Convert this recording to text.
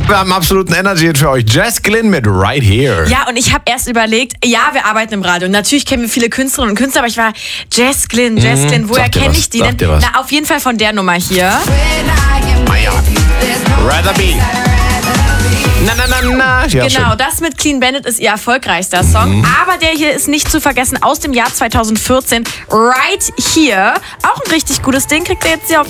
Wir haben absoluten Energy für euch. Jess Glynn mit Right Here. Ja, und ich habe erst überlegt, ja, wir arbeiten im Radio. Und natürlich kennen wir viele Künstlerinnen und Künstler, aber ich war Jess Glynn, woher kenne ich die denn? Na, auf jeden Fall von der Nummer hier. Rather Be. Na. Ja, genau, schön. das mit Clean Bandit ist ihr erfolgreichster Song. Aber der hier ist nicht zu vergessen, aus dem Jahr 2014. Right Here. Auch ein richtig gutes Ding, kriegt ihr jetzt hier auf